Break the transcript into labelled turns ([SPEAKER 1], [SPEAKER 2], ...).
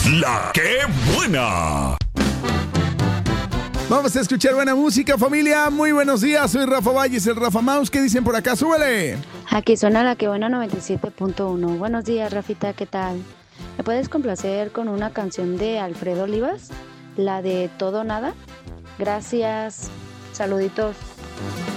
[SPEAKER 1] La que buena.
[SPEAKER 2] Vamos a escuchar buena música, familia. Muy buenos días, soy Rafa Valles, el Rafa Mouse. ¿Qué dicen por acá? ¡Súbele!
[SPEAKER 3] Aquí suena la que buena 97.1. Buenos días, Rafita, ¿qué tal? ¿Me puedes complacer con una canción de Alfredo Olivas? La de Todo Nada. Gracias. Saluditos.